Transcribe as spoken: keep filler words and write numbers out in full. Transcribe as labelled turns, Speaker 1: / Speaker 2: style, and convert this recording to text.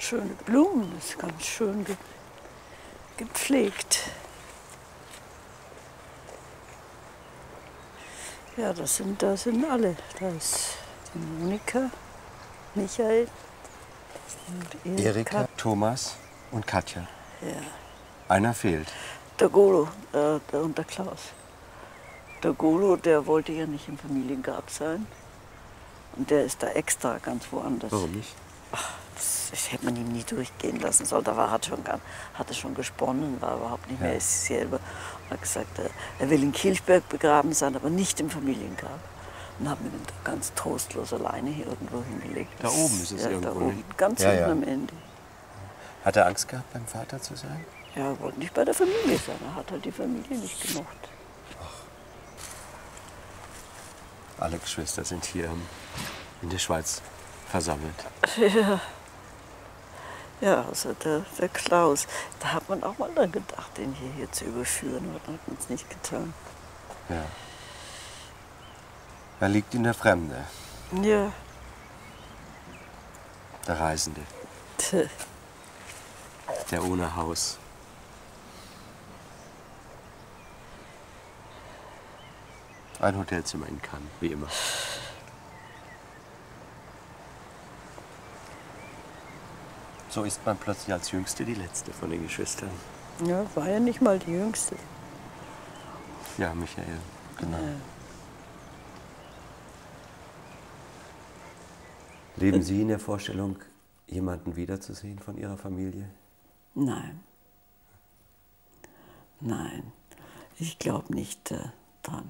Speaker 1: schöne Blumen, das ist ganz schön ge gepflegt. Ja, das sind, das sind alle. Da ist die Monika, Michael und
Speaker 2: Erika, Thomas und Katja.
Speaker 1: Ja.
Speaker 2: Einer fehlt.
Speaker 1: Der Golo äh, der und der Klaus. Der Golo, der wollte ja nicht im Familiengrab sein. Und der ist da extra ganz woanders.
Speaker 2: Warum nicht?
Speaker 1: Ach, das, das hätte man ihm nie durchgehen lassen sollen. Da war, hat schon, hatte schon gesponnen, war überhaupt nicht mehr
Speaker 2: Ja.
Speaker 1: essentiell. Er hat gesagt, er, er will in Kilchberg begraben sein, aber nicht im Familiengrab. Und haben ihn da ganz trostlos alleine hier irgendwo hingelegt.
Speaker 2: Da oben ist es
Speaker 1: ja,
Speaker 2: irgendwo,
Speaker 1: da oben,
Speaker 2: nicht?
Speaker 1: ganz
Speaker 2: Ja,
Speaker 1: hinten
Speaker 2: ja.
Speaker 1: am Ende.
Speaker 2: Hat er Angst gehabt, beim Vater zu sein?
Speaker 1: Ja, er wollte nicht bei der Familie sein. Er hat halt die Familie nicht gemocht.
Speaker 2: Alle Geschwister sind hier in der Schweiz versammelt.
Speaker 1: Ja, ja, also der, der Klaus, da hat man auch mal dran gedacht, den hier, hier zu überführen, aber hat man es nicht getan.
Speaker 2: Ja. Er liegt in der Fremde,
Speaker 1: Ja,
Speaker 2: der Reisende,
Speaker 1: tch,
Speaker 2: der ohne Haus. Ein Hotelzimmer in Cannes, wie immer. So ist man plötzlich als Jüngste die Letzte von den Geschwistern.
Speaker 1: ja, war ja nicht mal die Jüngste.
Speaker 2: Ja, Michael, genau.
Speaker 1: Ja.
Speaker 2: Leben Sie in der Vorstellung, jemanden wiederzusehen von Ihrer Familie?
Speaker 1: Nein. Nein, ich glaube nicht äh, dran.